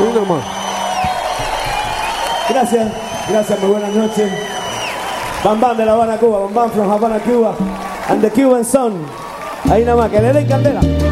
Uno más. Gracias, muy buenas noches. Bam Bam de La Habana, Cuba. Bam Bam from Havana, Cuba. And the Cuban Son. Ahí nada más, que le den candela.